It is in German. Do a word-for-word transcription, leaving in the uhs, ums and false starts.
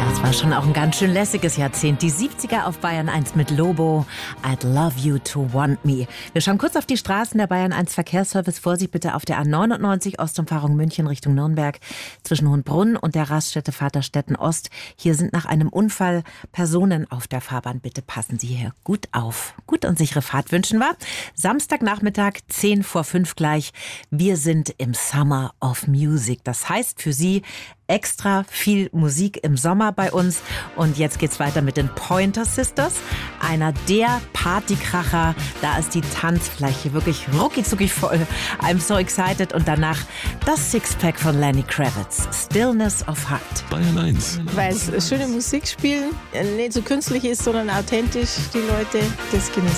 Das war schon auch ein ganz schön lässiges Jahrzehnt. Die siebziger auf Bayern eins mit Lobo. I'd love you to want me. Wir schauen kurz auf die Straßen. Der Bayern eins Verkehrsservice. Vorsicht bitte auf der A neunundneunzig Ostumfahrung München Richtung Nürnberg zwischen Hohenbrunn und der Raststätte Vaterstetten Ost. Hier sind nach einem Unfall Personen auf der Fahrbahn. Bitte passen Sie hier gut auf. Gut und sichere Fahrt wünschen wir. Samstagnachmittag, zehn vor fünf gleich. Wir sind im Summer of Music. Das heißt für Sie extra viel Musik im Sommer bei uns. Und jetzt geht's weiter mit den Pointer Sisters. Einer der Partykracher. Da ist die Tanzfläche wirklich rucki-zucki voll. I'm so excited. Und danach das Sixpack von Lenny Kravitz. Stillness of Heart. Bayern eins. Weil es schöne Musik spielen, nicht so künstlich ist, sondern authentisch. Die Leute das genießen.